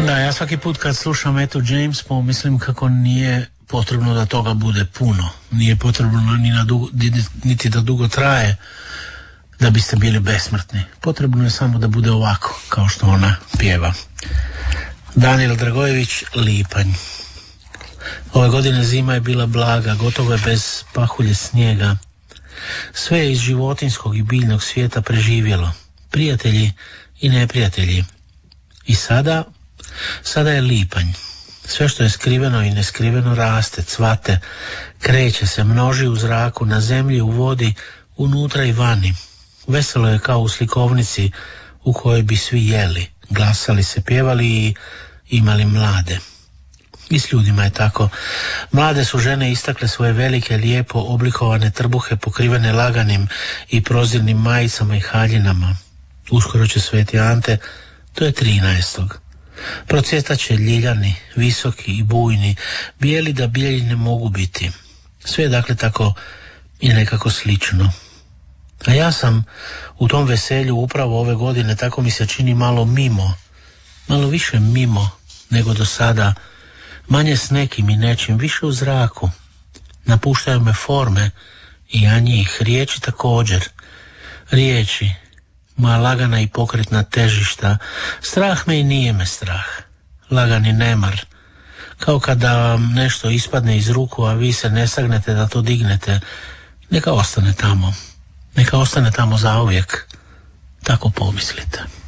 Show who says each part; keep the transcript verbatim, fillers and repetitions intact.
Speaker 1: Da, ja svaki put kad slušam Etu James pomislim kako nije potrebno da toga bude puno. Nije potrebno ni na dugo, niti da dugo traje da biste bili besmrtni. Potrebno je samo da bude ovako, kao što ona pjeva. Danijel Dragojević, Lipanj. Ove godine zima je bila blaga, gotovo je bez pahulje snijega. Sve je iz životinskog i biljnog svijeta preživjelo. Prijatelji i neprijatelji. I sada, sada je lipanj. Sve što je skriveno i neskriveno raste, cvate, kreće se, množi u zraku, na zemlji, u vodi, unutra i vani. Veselo je kao u slikovnici u kojoj bi svi jeli, glasali se, pjevali i imali mlade. I s ljudima je tako. Mlade su žene istakle svoje velike, lijepo oblikovane trbuhe pokrivene laganim i prozirnim majicama i haljinama. Uskoro će Sveti Ante, to je trinaestog. Procvjetat će ljiljani, visoki i bujni, bijeli da bijeli ne mogu biti. Sve je dakle tako i nekako slično. A ja sam u tom veselju upravo ove godine, tako mi se čini, malo mimo, malo više mimo nego do sada, manje s nekim i nečim, više u zraku. Napuštaju me forme i ja njih, riječi također. Riječi, moja lagana i pokretna težišta, strah me i nije me strah, lagani nemar, kao kada vam nešto ispadne iz ruku, a vi se ne sagnete da to dignete, neka ostane tamo, neka ostane tamo zauvijek, tako pomislite.